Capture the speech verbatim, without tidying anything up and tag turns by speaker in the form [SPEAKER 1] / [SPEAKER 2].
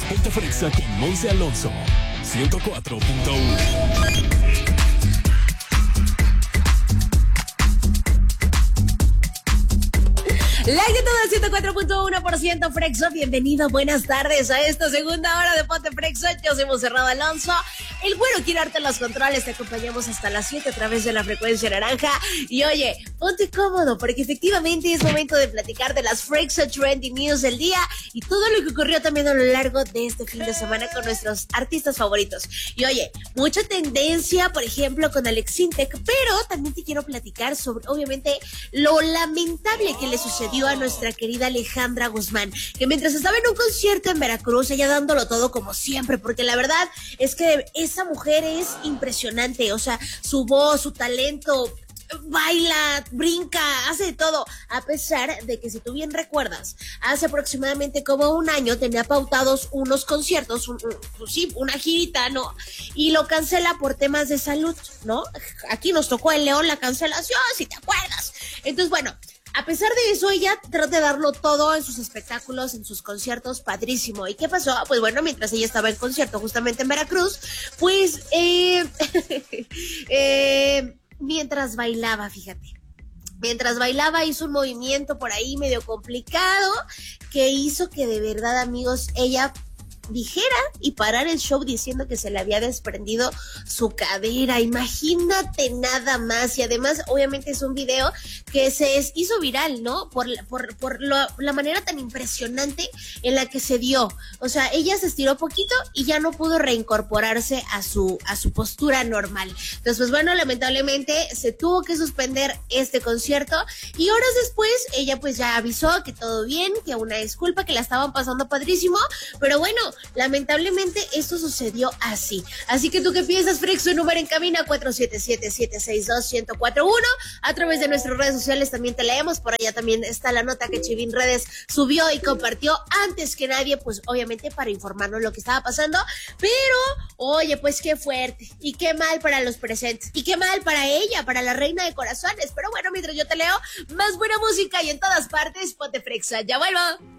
[SPEAKER 1] Ponte Frexa con Monse Alonso. ciento cuatro punto uno.
[SPEAKER 2] Like de todo el ciento cuatro punto uno por ciento Frexo, bienvenido, buenas tardes a esta segunda hora de Ponte Frexo. Yo soy Monserrado Alonso, el güero quiere darte los controles, te acompañamos hasta las siete a través de la frecuencia naranja. Y oye, ponte cómodo porque efectivamente es momento de platicar de las Frexo Trending News del día y todo lo que ocurrió también a lo largo de este fin de semana con nuestros artistas favoritos. Y oye, mucha tendencia, por ejemplo, con Alex Intec, pero también te quiero platicar sobre, obviamente, lo lamentable que le sucedió a nuestra querida Alejandra Guzmán, que mientras estaba en un concierto en Veracruz, ella dándolo todo como siempre, porque la verdad es que esa mujer es impresionante, o sea, su voz, su talento, baila, brinca, hace de todo, a pesar de que, si tú bien recuerdas, hace aproximadamente como un año tenía pautados unos conciertos, un, un, sí, una girita, ¿no? Y lo cancela por temas de salud, ¿no? Aquí nos tocó el León la cancelación, si te acuerdas. Entonces, bueno, a pesar de eso, ella trata de darlo todo en sus espectáculos, en sus conciertos, padrísimo. ¿Y qué pasó? Pues bueno, mientras ella estaba en concierto justamente en Veracruz, pues, eh, eh, mientras bailaba, fíjate. Mientras bailaba hizo un movimiento por ahí medio complicado que hizo que de verdad, amigos, ella dijera y parar el show diciendo que se le había desprendido su cadera. Imagínate nada más. Y además, obviamente, es un video que se hizo viral, ¿no? Por, por, por lo, la manera tan impresionante en la que se dio. O sea, ella se estiró poquito y ya no pudo reincorporarse a su, a su postura normal. Entonces, pues bueno, lamentablemente se tuvo que suspender este concierto y horas después ella pues ya avisó que todo bien, que una disculpa, que la estaban pasando padrísimo, pero bueno, lamentablemente esto sucedió así. Así que tú qué piensas, Frexo, número en cabina cuatro siete siete, siete seis dos, uno cero cuatro uno. A través de nuestras redes sociales también te leemos. Por allá también está la nota que Chivín Redes subió y compartió antes que nadie, pues obviamente para informarnos lo que estaba pasando. Pero, oye, pues qué fuerte y qué mal para los presentes y qué mal para ella, para la reina de corazones. Pero bueno, mientras yo te leo, más buena música y en todas partes, Ponte Frexa. Ya vuelvo.